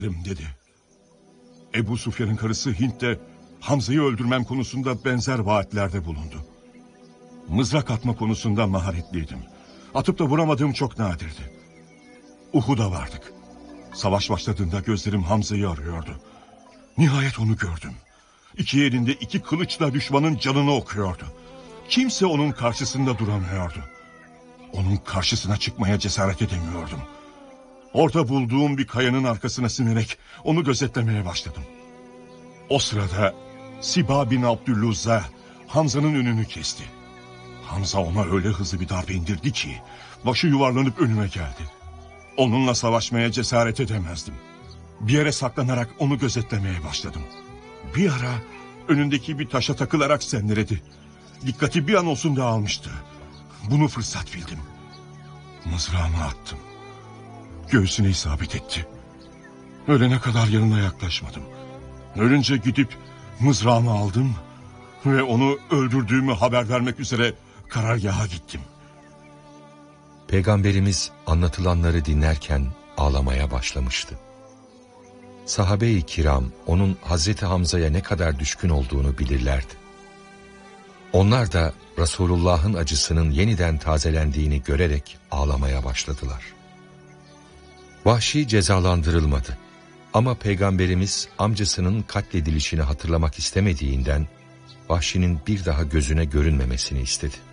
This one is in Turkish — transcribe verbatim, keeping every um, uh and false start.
dedi. Ebu Sufyan'ın karısı Hint de Hamza'yı öldürmem konusunda benzer vaatlerde bulundu. Mızrak atma konusunda maharetliydim. Atıp da vuramadığım çok nadirdi. Uhud'a vardık. Savaş başladığında gözlerim Hamza'yı arıyordu. Nihayet onu gördüm. İki elinde iki kılıçla düşmanın canını okuyordu. Kimse onun karşısında duramıyordu. Onun karşısına çıkmaya cesaret edemiyordum. Orada bulduğum bir kayanın arkasına sinerek onu gözetlemeye başladım. O sırada Siba bin Abdülluzza Hamza'nın önünü kesti. Hamza ona öyle hızlı bir darbe indirdi ki başı yuvarlanıp önüme geldi. Onunla savaşmaya cesaret edemezdim. Bir yere saklanarak onu gözetlemeye başladım. Bir ara önündeki bir taşa takılarak sendeledi. Dikkati bir an olsun dağılmıştı. Bunu fırsat bildim. Mızrağımı attım. Göğsüne isabet etti. Ölene kadar yanına yaklaşmadım. Ölünce gidip mızrağımı aldım ve onu öldürdüğümü haber vermek üzere karargaha gittim. Peygamberimiz anlatılanları dinlerken ağlamaya başlamıştı. Sahabe-i kiram onun Hazreti Hamza'ya ne kadar düşkün olduğunu bilirlerdi. Onlar da Resulullah'ın acısının yeniden tazelendiğini görerek ağlamaya başladılar. Vahşi cezalandırılmadı ama Peygamberimiz amcasının katledilişini hatırlamak istemediğinden Vahşi'nin bir daha gözüne görünmemesini istedi.